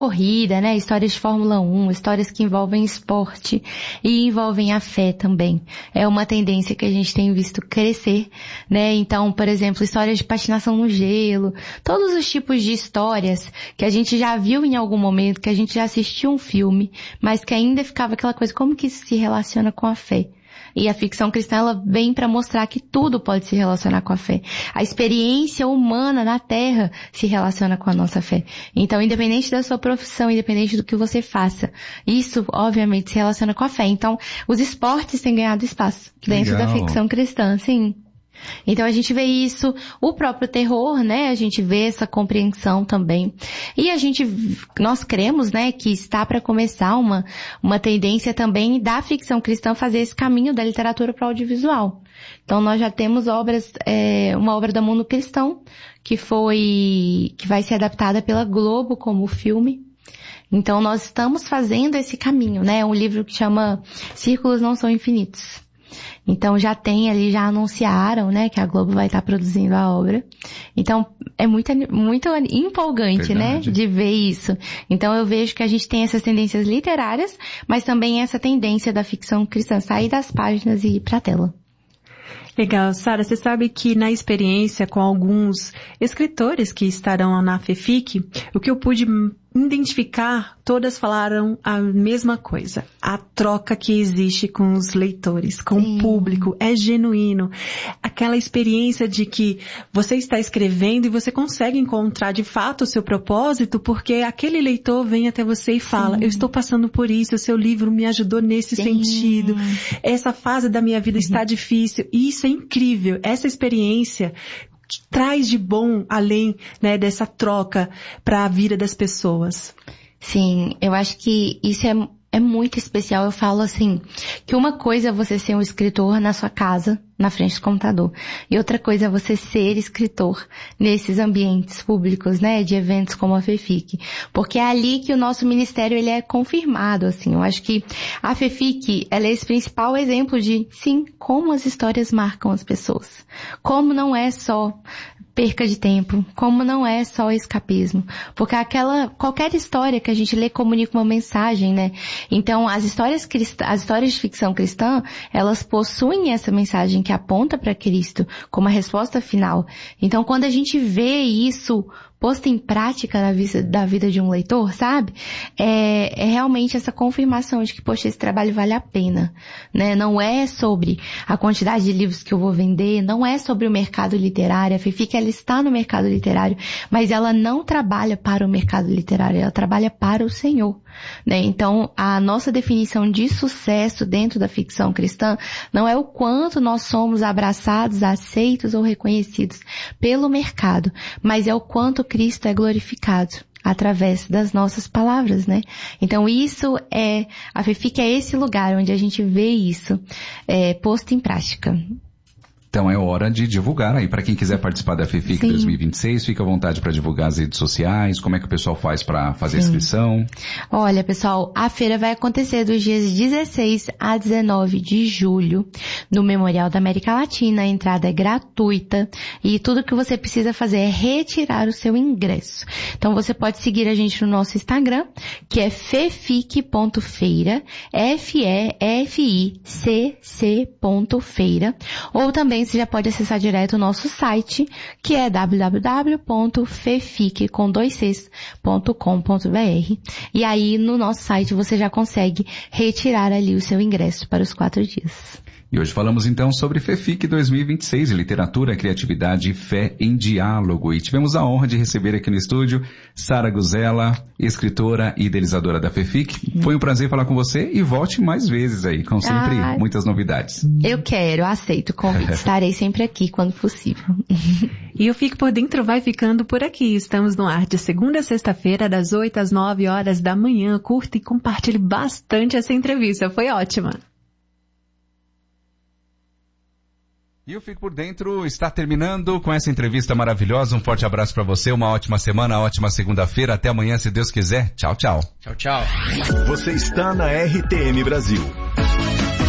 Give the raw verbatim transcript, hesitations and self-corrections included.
corrida, né? Histórias de Fórmula um, histórias que envolvem esporte e envolvem a fé também. É uma tendência que a gente tem visto crescer, né? Então, por exemplo, histórias de patinação no gelo, todos os tipos de histórias que a gente já viu em algum momento, que a gente já assistiu um filme, mas que ainda ficava aquela coisa, como que isso se relaciona com a fé? E a ficção cristã, ela vem para mostrar que tudo pode se relacionar com a fé. A experiência humana na Terra se relaciona com a nossa fé. Então, independente da sua profissão, independente do que você faça, isso, obviamente, se relaciona com a fé. Então, os esportes têm ganhado espaço dentro da ficção cristã, sim. Então a gente vê isso, o próprio terror, né, a gente vê essa compreensão também. E a gente, nós cremos, né, que está para começar uma, uma tendência também da ficção cristã fazer esse caminho da literatura para o audiovisual. Então nós já temos obras, é, uma obra do Mundo Cristão, que foi, que vai ser adaptada pela Globo como filme. Então nós estamos fazendo esse caminho, né, um livro que chama Círculos Não São Infinitos. Então já tem ali, já anunciaram, né, que a Globo vai estar produzindo a obra. Então é muito, muito empolgante, verdade, né, de ver isso. Então eu vejo que a gente tem essas tendências literárias, mas também essa tendência da ficção cristã sair das páginas e ir para a tela. Legal. Sara, você sabe que na experiência com alguns escritores que estarão na FEFIC, o que eu pude identificar, todas falaram a mesma coisa. A troca que existe com os leitores, com Sim. o público, é genuíno. Aquela experiência de que você está escrevendo e você consegue encontrar de fato o seu propósito, porque aquele leitor vem até você e fala, Sim. eu estou passando por isso, o seu livro me ajudou nesse Sim. sentido. Essa fase da minha vida uhum. está difícil. E isso é incrível. Essa experiência que traz de bom, além, né, dessa troca para a vida das pessoas. Sim, eu acho que isso é, é muito especial. Eu falo assim, que uma coisa é você ser um escritor na sua casa, na frente do computador. E outra coisa é você ser escritor nesses ambientes públicos, né, de eventos como a FEFIC. Porque é ali que o nosso ministério, ele é confirmado, assim. Eu acho que a FEFIC, ela é esse principal exemplo de, sim, como as histórias marcam as pessoas. Como não é só perca de tempo, como não é só escapismo. Porque aquela, qualquer história que a gente lê comunica uma mensagem, né? Então, as histórias cristã, as histórias de ficção cristã, elas possuem essa mensagem que aponta para Cristo como a resposta final. Então, quando a gente vê isso posto em prática na vida, da vida de um leitor, sabe? É, é realmente essa confirmação de que, poxa, esse trabalho vale a pena, né? Não é sobre a quantidade de livros que eu vou vender, não é sobre o mercado literário. A FEFIC, ela está no mercado literário, mas ela não trabalha para o mercado literário, ela trabalha para o Senhor, né? Então, a nossa definição de sucesso dentro da ficção cristã não é o quanto nós somos abraçados, aceitos ou reconhecidos pelo mercado, mas é o quanto Cristo é glorificado através das nossas palavras, né? Então isso é, a FEFIC é esse lugar onde a gente vê isso é, posto em prática. Então é hora de divulgar aí. Para quem quiser participar da FEFIC Sim. dois mil e vinte e seis, fica à vontade para divulgar as redes sociais. Como é que o pessoal faz para fazer a inscrição? Olha, pessoal, a feira vai acontecer dos dias dezesseis a dezenove de julho no Memorial da América Latina. A entrada é gratuita e tudo que você precisa fazer é retirar o seu ingresso. Então você pode seguir a gente no nosso Instagram, que é fefic ponto feira, F E F I C C ponto feira, ou também você já pode acessar direto o nosso site, que é w w w ponto fefic com dois cs ponto com ponto b r. E aí, no nosso site, você já consegue retirar ali o seu ingresso para os quatro dias. E hoje falamos então sobre FEFIC dois mil e vinte e seis, Literatura, Criatividade e Fé em Diálogo. E tivemos a honra de receber aqui no estúdio Sara Guzella, escritora e idealizadora da FEFIC. Foi um prazer falar com você e volte mais vezes aí, com sempre ah, muitas novidades. Eu quero, aceito o convite. Estarei sempre aqui quando possível. E o Fique por Dentro vai ficando por aqui. Estamos no ar de segunda a sexta-feira, das oito às nove horas da manhã. Curta e compartilhe bastante essa entrevista. Foi ótima. E o Fique por Dentro está terminando com essa entrevista maravilhosa. Um forte abraço para você, uma ótima semana, ótima segunda-feira. Até amanhã, se Deus quiser. Tchau, tchau. Tchau, tchau. Você está na R T M Brasil.